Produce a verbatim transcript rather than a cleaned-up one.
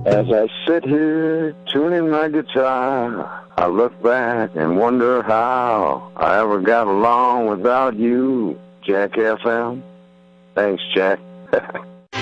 As I sit here tuning my guitar, I look back and wonder how I ever got along without you, Jack F M. Thanks, Jack.